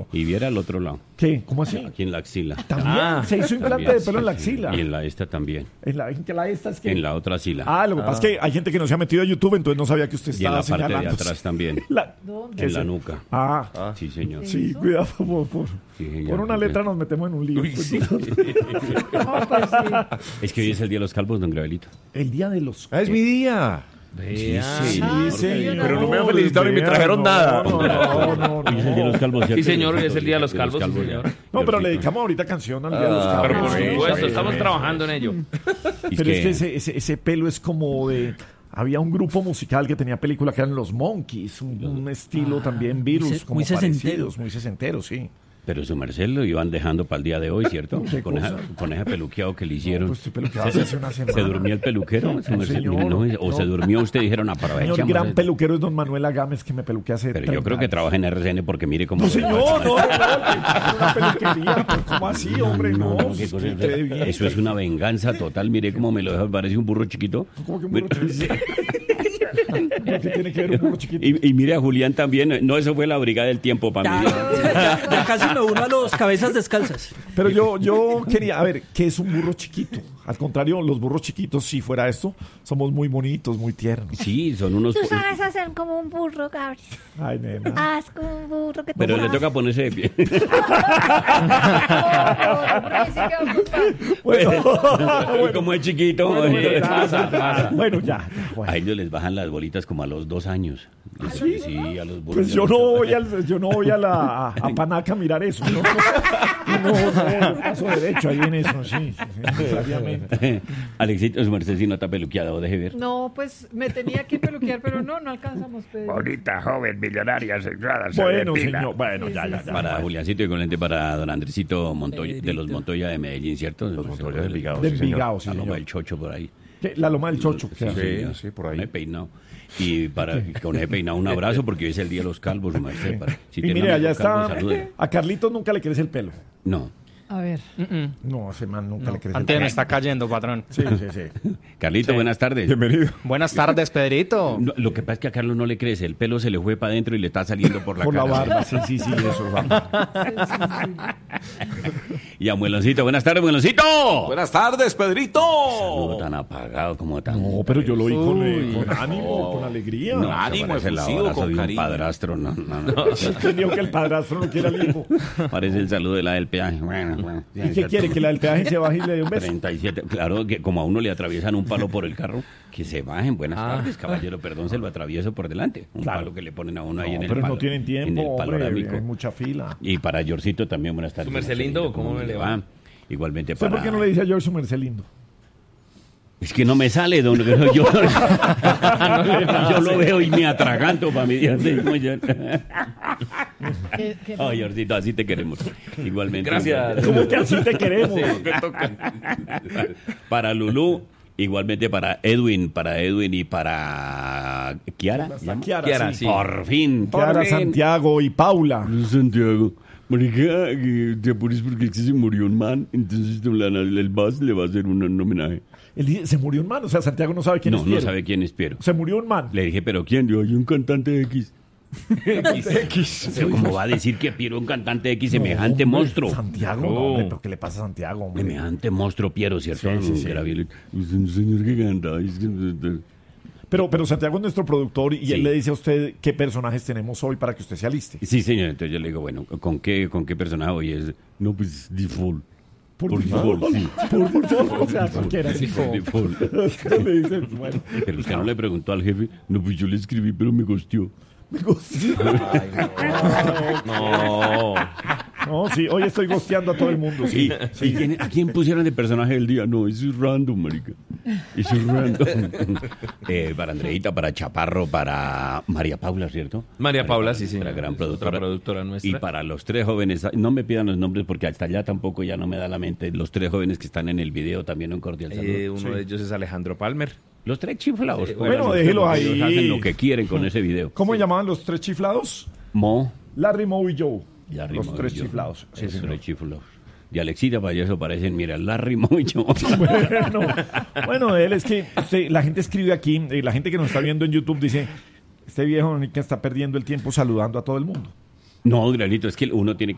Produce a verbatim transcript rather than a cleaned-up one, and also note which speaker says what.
Speaker 1: Y viera al otro lado.
Speaker 2: ¿Qué? ¿Cómo así?
Speaker 1: Aquí en la axila.
Speaker 2: ¿También?
Speaker 1: Ah,
Speaker 2: ¿Se hizo implante
Speaker 1: también,
Speaker 2: de pelo en la
Speaker 1: sí,
Speaker 2: axila?
Speaker 1: Y en la esta también.
Speaker 2: ¿En la, en que la esta es que?
Speaker 1: En la otra axila.
Speaker 2: Ah, lo que pasa es que hay gente que no se ha metido a YouTube, entonces no sabía que usted
Speaker 1: Y en
Speaker 2: estaba
Speaker 1: la parte de
Speaker 2: señalando.
Speaker 1: atrás también.
Speaker 2: La-
Speaker 1: En
Speaker 2: es
Speaker 1: la
Speaker 2: el-
Speaker 1: nuca.
Speaker 2: Ah,
Speaker 3: Ah.
Speaker 1: Sí, señor.
Speaker 2: sí, cuidado. Por, por,
Speaker 1: Sí, señor.
Speaker 2: por una letra nos metemos en un lío.
Speaker 3: Uy,
Speaker 2: Pues,
Speaker 3: sí.
Speaker 2: no.
Speaker 4: No, pues sí.
Speaker 1: Es que hoy es el Día de los Calvos, don Gravelito.
Speaker 2: El día de los...
Speaker 3: Ah, es mi día.
Speaker 1: Sí,
Speaker 2: Sí,
Speaker 4: Ah,
Speaker 2: señor.
Speaker 3: Pero no me felicitaron ni me trajeron
Speaker 2: no,
Speaker 3: nada.
Speaker 2: No, no, no,
Speaker 1: Hoy es el Día de los Calvos, ¿cierto?
Speaker 5: Sí, señor, hoy es el Día de los Calvos, sí, señor.
Speaker 2: No, pero le dedicamos ahorita canción al día de los
Speaker 3: Ah,
Speaker 5: Pero
Speaker 2: Calvos.
Speaker 5: por
Speaker 2: Sí,
Speaker 5: supuesto,
Speaker 2: sí,
Speaker 5: estamos
Speaker 2: sí.
Speaker 5: trabajando en ello.
Speaker 1: Y
Speaker 2: Pero es que ese, ese, ese pelo es como de... Había un grupo musical que tenía película que eran los Monkeys, un, un estilo también Beatles,
Speaker 6: muy se-
Speaker 2: como
Speaker 6: muy sesentero.
Speaker 2: parecidos, muy sesentero, sí.
Speaker 1: Pero su merced lo iban dejando para el día de hoy, ¿cierto?
Speaker 2: ¿Qué
Speaker 1: Con esa,
Speaker 2: cosa?
Speaker 1: con ese peluqueado que le hicieron.
Speaker 2: Pues estoy peluqueado hace una semana.
Speaker 1: ¿Se durmió el peluquero? Su
Speaker 2: No,
Speaker 1: merced?
Speaker 2: señor,
Speaker 1: No, o
Speaker 2: no.
Speaker 1: se durmió usted, dijeron
Speaker 2: Señor,
Speaker 1: aprovechamos.
Speaker 2: gran
Speaker 1: esto.
Speaker 2: peluquero es don Manuel Agames, que me peluquea hace
Speaker 1: Pero yo
Speaker 2: treinta
Speaker 1: creo que
Speaker 2: años.
Speaker 1: trabaja en R C N porque mire cómo...
Speaker 2: No, señor, no, no, no, es una peluquería, pero ¿cómo así, hombre? No,
Speaker 1: No, no, qué
Speaker 2: pues,
Speaker 1: cosa
Speaker 2: que
Speaker 1: es
Speaker 2: quede
Speaker 1: esa.
Speaker 2: bien.
Speaker 1: Eso es una venganza total. Mire cómo me lo deja, parece un burro chiquito.
Speaker 2: ¿Cómo que un burro chiquito? ¿Qué tiene que ver un burro chiquito?
Speaker 1: Y, y mire a Julián también. No, eso fue la brigada del tiempo para mí.
Speaker 6: Ya, ya- ya casi me uno a los cabezas descalzas.
Speaker 2: Pero yo, yo quería, a ver, ¿qué es un burro chiquito? Al contrario, los burros chiquitos, si fuera esto, somos muy bonitos, muy tiernos.
Speaker 1: Sí, son unos...
Speaker 4: Tú sabes hacer como un burro, Gabriel.
Speaker 2: Ay, nena.
Speaker 4: Haz como un burro que te
Speaker 1: Pero le
Speaker 4: sabes.
Speaker 1: toca ponerse de pie.
Speaker 2: Bueno,
Speaker 1: Y como es chiquito.
Speaker 2: bueno, ya, ya, ya. Bueno, ya, ya, bueno.
Speaker 1: A ellos les bajan las bolitas como a los dos años. Sí, sí, a los burros.
Speaker 2: Pues yo no voy al, yo no voy a la a, a Panaca a mirar eso. No, no, no, no, paso derecho ahí en eso, sí, sí, necesariamente.
Speaker 1: Alexito, su merced, si no está peluqueado, deje ver.
Speaker 7: No, pues me tenía que peluquear, pero no, no alcanzamos, Pedro.
Speaker 8: Bonita, joven, millonaria, sexuada, se
Speaker 2: Bueno,
Speaker 8: depila.
Speaker 2: señor, bueno, ya, ya, ya.
Speaker 1: Para Juliancito y con lente para don Andresito Montoya, de los Montoya de Medellín, ¿cierto? Los
Speaker 3: Montoya de Envigado,
Speaker 2: De
Speaker 3: sí, señor.
Speaker 2: Envigado, sí,
Speaker 1: La Loma
Speaker 2: señor.
Speaker 1: del Chocho por ahí.
Speaker 2: ¿Qué? La loma del chocho.
Speaker 1: Sí,
Speaker 2: ¿qué?
Speaker 3: sí.
Speaker 1: señor.
Speaker 3: sí, por ahí.
Speaker 1: Con el peinado. Y para, con el peinado un abrazo porque hoy es el día de los calvos, su merced. Para- si
Speaker 2: Y
Speaker 1: tiene
Speaker 2: mire, allá
Speaker 1: amigo calvo,
Speaker 2: está.
Speaker 1: salúdele.
Speaker 2: A Carlitos nunca le crece el pelo.
Speaker 1: No.
Speaker 7: A ver.
Speaker 2: No, a ese man nunca le crece el
Speaker 5: Antes
Speaker 2: pelo.
Speaker 5: me está cayendo, patrón.
Speaker 2: Sí, sí, sí.
Speaker 1: Carlito, buenas tardes.
Speaker 3: Bienvenido.
Speaker 5: Buenas tardes, Pedrito.
Speaker 1: No, lo que pasa es que a Carlos no le crece, el pelo se le fue para adentro y le está saliendo por la
Speaker 2: Por la
Speaker 1: cara.
Speaker 2: barba, sí, sí, sí, eso va.
Speaker 1: Y a Mueloncito, buenas tardes, Mueloncito.
Speaker 3: Buenas tardes, Pedrito.
Speaker 1: Saludo tan apagado como tan...
Speaker 2: No, pero yo lo vi con, eh,
Speaker 5: Uy,
Speaker 2: con ánimo, con alegría.
Speaker 1: No,
Speaker 3: ánimo,
Speaker 1: parece el
Speaker 3: efusivo,
Speaker 1: abrazo
Speaker 3: con
Speaker 1: de un
Speaker 3: cariño.
Speaker 1: padrastro, no, no, no.
Speaker 2: ¿Quién dijo que el padrastro no quiere al hijo?
Speaker 1: Parece el saludo de la del peaje. Bueno, bueno.
Speaker 2: ¿Y qué quiere? ¿Que la del peaje se baje y le dé un beso?
Speaker 1: treinta y siete, claro, que como a uno le atraviesan un palo por el carro, que se bajen. Buenas
Speaker 5: Ah.
Speaker 1: tardes, caballero, perdón, se lo atravieso por delante. Un
Speaker 2: Claro.
Speaker 1: palo que le ponen a uno ahí
Speaker 2: No,
Speaker 1: en el
Speaker 2: pero
Speaker 1: palo,
Speaker 2: no tienen
Speaker 1: en
Speaker 2: tiempo,
Speaker 1: el
Speaker 2: hombre,
Speaker 1: panorámico.
Speaker 2: hay mucha fila.
Speaker 1: Y para Yorcito también, buenas tardes.
Speaker 5: Su merced lindo, ¿cómo me le va?
Speaker 1: Igualmente
Speaker 2: ¿Usted
Speaker 1: para...
Speaker 2: por qué no le dice a George su merced lindo?
Speaker 1: Es que no me sale, don. Yo, yo, yo lo veo y me atraganto para mi día.
Speaker 7: ¿Qué- qué-
Speaker 1: Ay, Yorcito, así te queremos. Igualmente.
Speaker 5: Gracias.
Speaker 2: ¿Cómo que así te queremos?
Speaker 1: Para Lulú, igualmente para Edwin, para Edwin y para Kiara. ¿se llama?
Speaker 2: Kiara,
Speaker 5: Kiara,
Speaker 2: sí.
Speaker 5: sí.
Speaker 1: Por fin, por
Speaker 2: Kiara,
Speaker 1: fin.
Speaker 2: Santiago y Paula.
Speaker 1: Santiago, marica, que te apures porque es que se murió un man, entonces el bus le va a hacer un, un homenaje.
Speaker 2: Él dice, se murió un man, o sea, Santiago no sabe quién
Speaker 1: No,
Speaker 2: es
Speaker 1: no
Speaker 2: Piero.
Speaker 1: sabe quién es Piero.
Speaker 2: Se murió un man.
Speaker 1: Le dije, ¿pero quién? Yo, hay un cantante X.
Speaker 2: X.
Speaker 1: Pero ¿cómo va a decir que Piero es un cantante X? Semejante
Speaker 2: No, hombre,
Speaker 1: monstruo.
Speaker 2: Santiago, no, hombre, ¿pero qué le pasa a Santiago, hombre?
Speaker 1: Semejante monstruo Piero, ¿cierto?
Speaker 2: Sí, sí, sí.
Speaker 1: Era bien- es un señor que canta. es que-
Speaker 2: Pero, pero Santiago es nuestro productor y
Speaker 1: Sí.
Speaker 2: él le dice a usted qué personajes tenemos hoy para que usted se aliste.
Speaker 1: Sí, señor. Entonces yo le digo, bueno, ¿con qué, con qué personaje hoy es? No, pues default.
Speaker 2: Por,
Speaker 1: Por
Speaker 2: default,
Speaker 1: default, sí.
Speaker 2: Por, por default, o sea, cualquiera. Sí,
Speaker 1: Por default.
Speaker 2: le dice, bueno,
Speaker 1: Pero usted no le preguntó al jefe. No, pues yo le escribí, pero me gosteó.
Speaker 2: me gusta.
Speaker 5: No.
Speaker 2: No, sí, hoy estoy gosteando a todo el mundo, sí.
Speaker 1: ¿Y, y quién- a quién pusieron de personaje del día? No, eso es random, marica. Eso es random. Eh, para Andreita, para Chaparro, para María Paula, ¿cierto?
Speaker 5: María Paula, sí, sí.
Speaker 1: La gran
Speaker 5: Es otra
Speaker 1: productora.
Speaker 5: productora nuestra.
Speaker 1: Y para los tres jóvenes, no me pidan los nombres porque hasta allá tampoco ya no me da la mente. Los tres jóvenes que están en el video también un cordial saludo.
Speaker 5: Eh, uno de ellos es Alejandro Palmer.
Speaker 1: Los tres chiflados.
Speaker 5: Eh,
Speaker 1: pues,
Speaker 2: bueno,
Speaker 1: los
Speaker 2: déjelo
Speaker 1: tres,
Speaker 2: ahí.
Speaker 1: ellos hacen lo que quieren con ese video.
Speaker 2: ¿Cómo se llamaban los tres chiflados?
Speaker 1: Mo
Speaker 2: Larry, Moe y Joe.
Speaker 1: y Larry
Speaker 2: Los
Speaker 1: Moe
Speaker 2: tres
Speaker 1: y yo.
Speaker 2: chiflados. Sí,
Speaker 1: Los
Speaker 2: señor.
Speaker 1: tres chiflados. Y Alexita para eso parecen, mira, Larry Moe y yo.
Speaker 2: Bueno, bueno, él es que usted- la gente escribe aquí, y la gente que nos está viendo en YouTube dice, este viejo que está perdiendo el tiempo saludando a todo el mundo.
Speaker 1: No, Granito, es que uno tiene que